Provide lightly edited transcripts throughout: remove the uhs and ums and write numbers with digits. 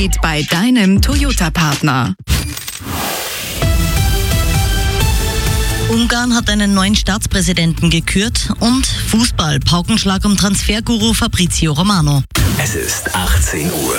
Bei deinem Toyota-Partner. Ungarn hat einen neuen Staatspräsidenten gekürt und Fußball, Paukenschlag um Transferguru Fabrizio Romano. Es ist 18 Uhr.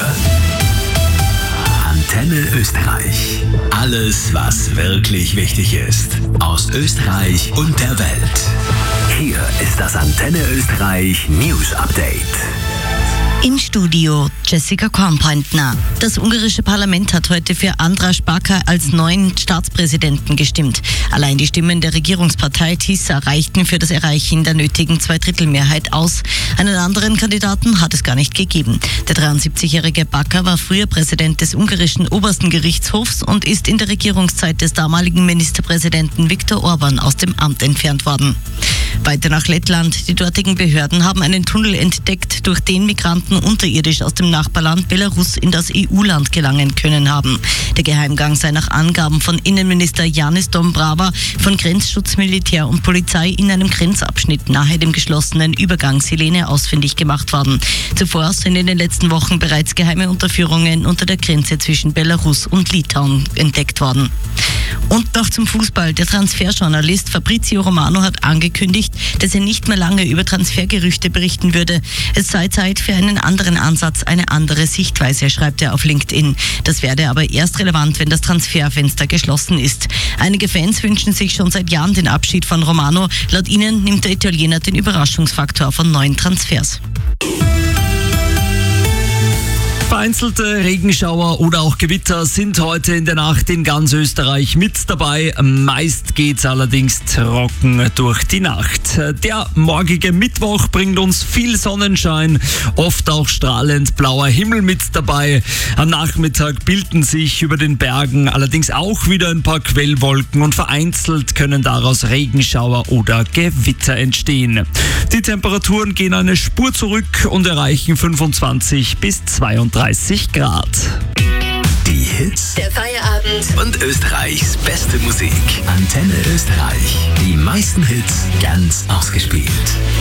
Antenne Österreich. Alles, was wirklich wichtig ist. Aus Österreich und der Welt. Hier ist das Antenne Österreich News Update. Im Studio Jessica Kornpointner. Das ungarische Parlament hat heute für András Baka als neuen Staatspräsidenten gestimmt. Allein die Stimmen der Regierungspartei TISA reichten für das Erreichen der nötigen Zweidrittelmehrheit aus. Einen anderen Kandidaten hat es gar nicht gegeben. Der 73-jährige Baka war früher Präsident des ungarischen obersten Gerichtshofs und ist in der Regierungszeit des damaligen Ministerpräsidenten Viktor Orban aus dem Amt entfernt worden. Weiter nach Lettland. Die dortigen Behörden haben einen Tunnel entdeckt, durch den Migranten unterirdisch aus dem Nachbarland Belarus in das EU-Land gelangen können haben. Der Geheimgang sei nach Angaben von Innenminister Janis Dombrava von Grenzschutz, Militär und Polizei in einem Grenzabschnitt nahe dem geschlossenen Übergang Silene ausfindig gemacht worden. Zuvor sind in den letzten Wochen bereits geheime Unterführungen unter der Grenze zwischen Belarus und Litauen entdeckt worden. Und noch zum Fußball. Der Transferjournalist Fabrizio Romano hat angekündigt, dass er nicht mehr lange über Transfergerüchte berichten würde. Es sei Zeit für einen anderen Ansatz, eine andere Sichtweise, schreibt er auf LinkedIn. Das werde aber erst relevant, wenn das Transferfenster geschlossen ist. Einige Fans wünschen sich schon seit Jahren den Abschied von Romano. Laut ihnen nimmt der Italiener den Überraschungsfaktor von neuen Transfers. Vereinzelte Regenschauer oder auch Gewitter sind heute in der Nacht in ganz Österreich mit dabei. Meist geht's allerdings trocken durch die Nacht. Der morgige Mittwoch bringt uns viel Sonnenschein, oft auch strahlend blauer Himmel mit dabei. Am Nachmittag bilden sich über den Bergen allerdings auch wieder ein paar Quellwolken und vereinzelt können daraus Regenschauer oder Gewitter entstehen. Die Temperaturen gehen eine Spur zurück und erreichen 25 bis 32 Grad. Die Hits Der Feierabend und Österreichs beste Musik. Antenne Österreich. Die meisten Hits ganz ausgespielt.